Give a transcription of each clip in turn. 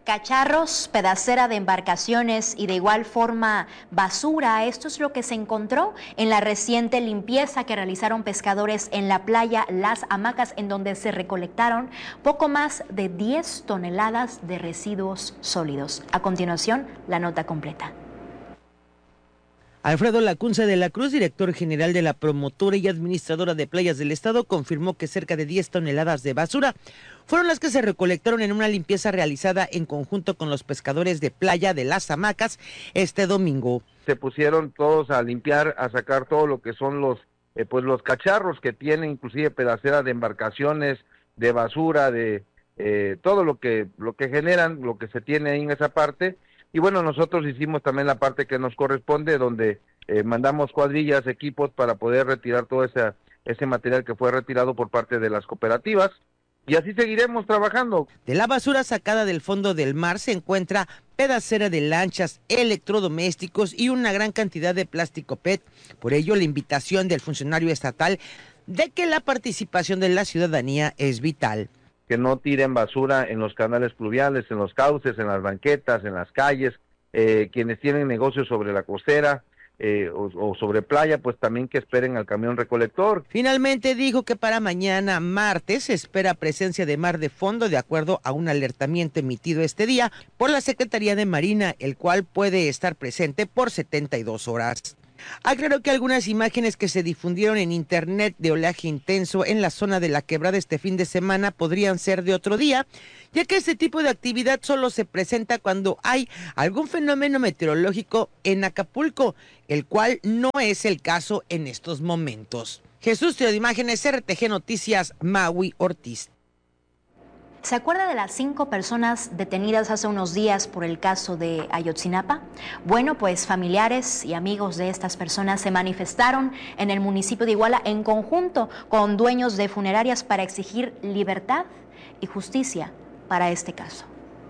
Cacharros, pedacera de embarcaciones y de igual forma basura. Esto es lo que se encontró en la reciente limpieza que realizaron pescadores en la playa Las Hamacas, en donde se recolectaron poco más de 10 toneladas de residuos sólidos. A continuación, la nota completa. Alfredo Lacunza de la Cruz, director general de la promotora y administradora de playas del estado, confirmó que cerca de 10 toneladas de basura fueron las que se recolectaron en una limpieza realizada en conjunto con los pescadores de playa de Las Hamacas este domingo. Se pusieron todos a limpiar, a sacar todo lo que son los cacharros que tienen, inclusive pedacera de embarcaciones, de basura, de todo lo que generan, lo que se tiene ahí en esa parte. Y bueno, nosotros hicimos también la parte que nos corresponde, donde mandamos cuadrillas, equipos para poder retirar todo ese material que fue retirado por parte de las cooperativas. Y así seguiremos trabajando. De la basura sacada del fondo del mar se encuentra pedacera de lanchas, electrodomésticos y una gran cantidad de plástico PET. Por ello, la invitación del funcionario estatal de que la participación de la ciudadanía es vital. Que no tiren basura en los canales pluviales, en los cauces, en las banquetas, en las calles, quienes tienen negocios sobre la costera o sobre playa, pues también que esperen al camión recolector. Finalmente dijo que para mañana martes se espera presencia de mar de fondo de acuerdo a un alertamiento emitido este día por la Secretaría de Marina, el cual puede estar presente por 72 horas. Aclaró que algunas imágenes que se difundieron en internet de oleaje intenso en la zona de la quebrada este fin de semana podrían ser de otro día, ya que este tipo de actividad solo se presenta cuando hay algún fenómeno meteorológico en Acapulco, el cual no es el caso en estos momentos. Jesús Teo de Imágenes, RTG Noticias, Maui Ortiz. ¿Se acuerda de las 5 personas detenidas hace unos días por el caso de Ayotzinapa? Bueno, pues familiares y amigos de estas personas se manifestaron en el municipio de Iguala en conjunto con dueños de funerarias para exigir libertad y justicia para este caso.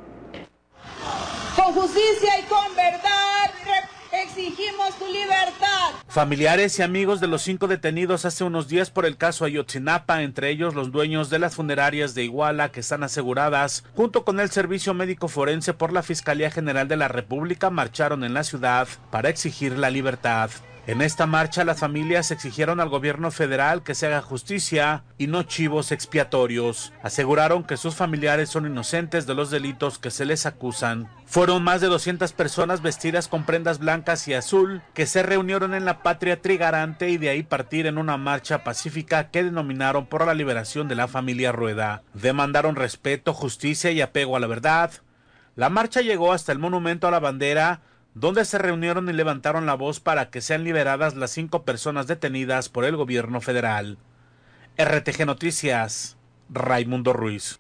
Con justicia y con verdad exigimos tu libertad. Familiares y amigos de los 5 detenidos hace unos días por el caso Ayotzinapa, entre ellos los dueños de las funerarias de Iguala que están aseguradas, junto con el Servicio Médico Forense por la Fiscalía General de la República, marcharon en la ciudad para exigir la libertad. En esta marcha, las familias exigieron al gobierno federal que se haga justicia y no chivos expiatorios. Aseguraron que sus familiares son inocentes de los delitos que se les acusan. Fueron más de 200 personas vestidas con prendas blancas y azul que se reunieron en la Patria Trigarante y de ahí partir en una marcha pacífica que denominaron por la liberación de la familia Rueda. Demandaron respeto, justicia y apego a la verdad. La marcha llegó hasta el Monumento a la Bandera, donde se reunieron y levantaron la voz para que sean liberadas las 5 personas detenidas por el gobierno federal. RTG Noticias, Raimundo Ruiz.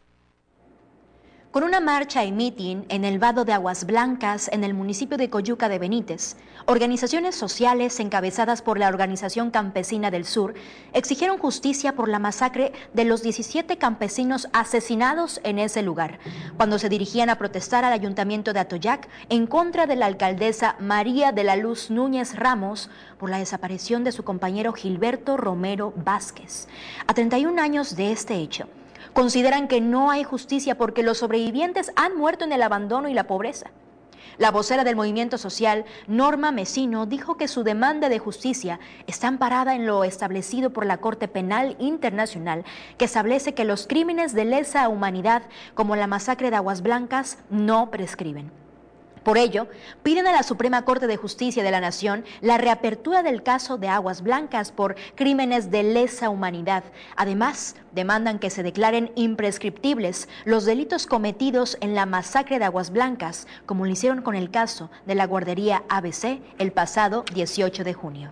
Con una marcha y mitin en el vado de Aguas Blancas, en el municipio de Coyuca de Benítez, organizaciones sociales encabezadas por la Organización Campesina del Sur exigieron justicia por la masacre de los 17 campesinos asesinados en ese lugar, cuando se dirigían a protestar al ayuntamiento de Atoyac en contra de la alcaldesa María de la Luz Núñez Ramos por la desaparición de su compañero Gilberto Romero Vázquez. A 31 años de este hecho, consideran que no hay justicia porque los sobrevivientes han muerto en el abandono y la pobreza. La vocera del movimiento social, Norma Mesino, dijo que su demanda de justicia está amparada en lo establecido por la Corte Penal Internacional, que establece que los crímenes de lesa humanidad, como la masacre de Aguas Blancas, no prescriben. Por ello, piden a la Suprema Corte de Justicia de la Nación la reapertura del caso de Aguas Blancas por crímenes de lesa humanidad. Además, demandan que se declaren imprescriptibles los delitos cometidos en la masacre de Aguas Blancas, como lo hicieron con el caso de la guardería ABC el pasado 18 de junio.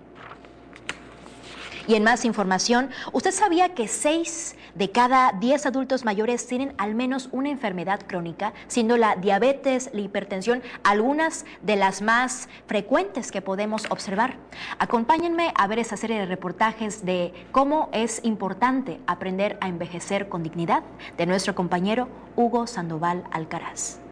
Y en más información, ¿usted sabía que 6 de cada 10 adultos mayores tienen al menos una enfermedad crónica, siendo la diabetes, la hipertensión, algunas de las más frecuentes que podemos observar? Acompáñenme a ver esa serie de reportajes de cómo es importante aprender a envejecer con dignidad de nuestro compañero Hugo Sandoval Alcaraz.